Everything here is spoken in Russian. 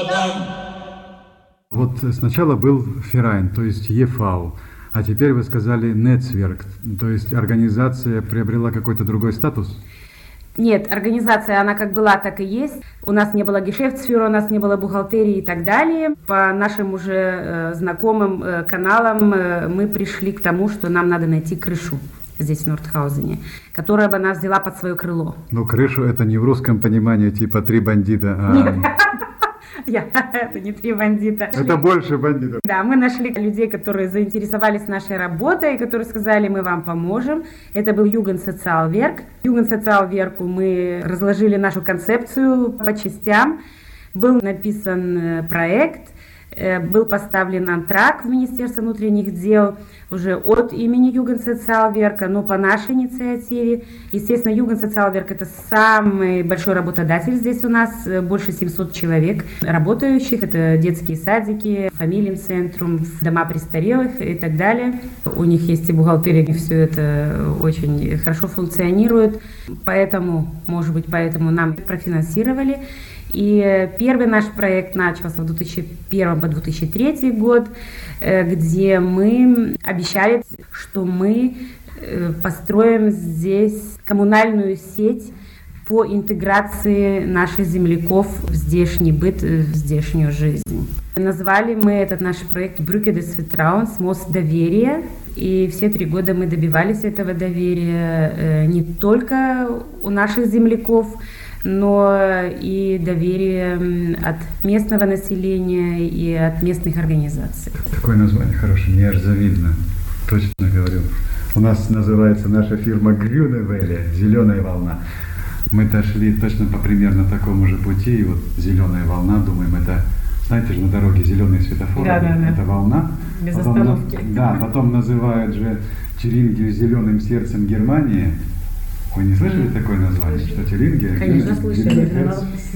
Вот сначала был Ферайн, то есть ЕФАУ, а теперь вы сказали Нецверк, то есть организация приобрела какой-то другой статус? Нет, организация, она как была, так и есть. У нас не было гешефтсфюрера, у нас не было бухгалтерии и так далее. По нашим уже знакомым каналам мы пришли к тому, что нам надо найти крышу здесь, в Нордхаузене, которая бы нас взяла под свое крыло. Ну, крышу это не в русском понимании, типа три бандита, а... Это не три бандита. Это больше бандитов. Да, мы нашли людей, которые заинтересовались нашей работой, которые сказали, мы вам поможем. Это был Югенсоциалверк. Югенсоциалверку мы разложили нашу концепцию по частям. Был написан проект, был поставлен антракт в Министерство внутренних дел уже от имени Югенсоциалверка, но по нашей инициативе. Естественно, Югенсоциалверк — это самый большой работодатель здесь у нас, больше 700 человек работающих. Это детские садики, Фамилиенцентрум, дома престарелых и так далее. У них есть и бухгалтерия, и все это очень хорошо функционирует. Поэтому, может быть, поэтому нам профинансировали. И первый наш проект начался в 2001 по 2003 год, где мы обещали, что мы построим здесь коммунальную сеть по интеграции наших земляков в здешний быт, в здешнюю жизнь. Назвали мы этот наш проект «Brücke des Vertrauens», мост доверия. И все 3 года мы добивались этого доверия не только у наших земляков, но и доверие от местного населения и от местных организаций. Такое название хорошее, мне аж завидно, точно говорю. У нас называется наша фирма Grüne Welle, зеленая волна. Мы дошли точно по примерно такому же пути, и вот зеленая волна, думаем, это, знаете же, на дороге зеленые светофоры, это волна. Без потом, остановки. Да, потом называют же Тюрингию зеленым сердцем Германии. Вы не слышали такое название, что Тюрингия? Конечно, слышали.